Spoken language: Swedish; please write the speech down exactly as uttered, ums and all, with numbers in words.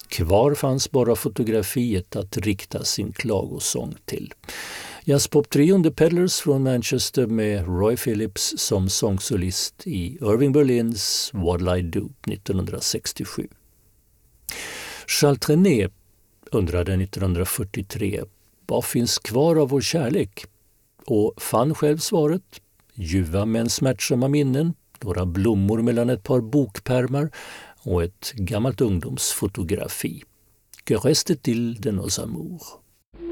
Kvar fanns bara fotografiet att rikta sin klagosång till. Jazzpop-trion The Peddlers från Manchester med Roy Phillips som sångsolist i Irving Berlins What'll I Do nittonhundrasextiosju. Charles Trenet undrade nittonhundrafyrtiotre: vad finns kvar av vår kärlek? Och fann själv svaret: ljuva men smärtsamma minnen, några blommor mellan ett par bokpärmar och ett gammalt ungdomsfotografi. Que reste-t-il de nos amours?